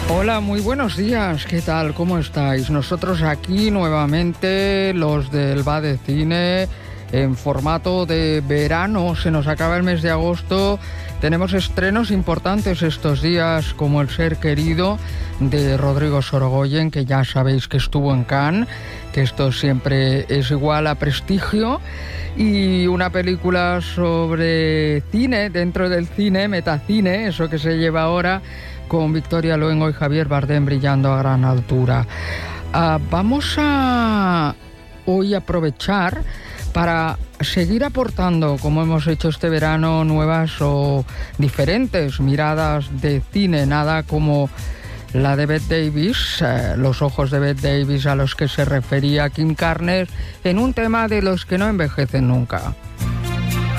Hola, muy buenos días. ¿Qué tal? ¿Cómo estáis? Nosotros aquí nuevamente, los del Va de Cine, en formato de verano. Se nos acaba el mes de agosto. Tenemos estrenos importantes estos días, como El ser querido, de Rodrigo Sorogoyen, que ya sabéis que estuvo en Cannes, que esto siempre es igual a prestigio. Y una película sobre cine, dentro del cine, metacine, eso que se lleva ahora, con Victoria Luengo y Javier Bardem brillando a gran altura. Vamos a hoy aprovechar para seguir aportando, como hemos hecho este verano, nuevas o diferentes miradas de cine, nada como la de Bette Davis, los ojos de Bette Davis a los que se refería Kim Carnes en un tema de los que no envejecen nunca.